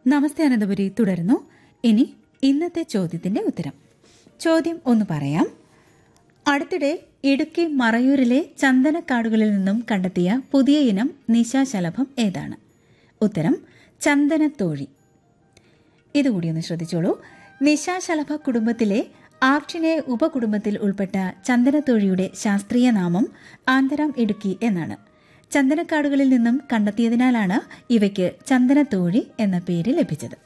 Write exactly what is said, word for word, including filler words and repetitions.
നമസ്തേ അനന്തപുരി തുടരുന്നു. ഇനി ഇന്നത്തെ ചോദ്യത്തിന്റെ ഉത്തരം. ചോദ്യം ഒന്ന് പറയാം. അടുത്തിടെ ഇടുക്കി മറയൂരിലെ ചന്ദനക്കാടുകളിൽ നിന്നും കണ്ടെത്തിയ പുതിയ ഇനം നിശാശലഭം ഏതാണ്? ഉത്തരം ചന്ദനത്തോഴി. ഇതുകൂടി ഒന്ന് ശ്രദ്ധിച്ചോളൂ. നിശാശലഭ കുടുംബത്തിലെ ആർച്ചിനെ ഉപകുടുംബത്തിൽ ഉൾപ്പെട്ട ചന്ദനത്തോഴിയുടെ ശാസ്ത്രീയ നാമം ആന്തരം ഇടുക്കി എന്നാണ്. ചന്ദനക്കാടുകളിൽ നിന്നും കണ്ടെത്തിയതിനാലാണ് ഇവയ്ക്ക് ചന്ദനത്തോഴി എന്ന പേര് ലഭിച്ചത്.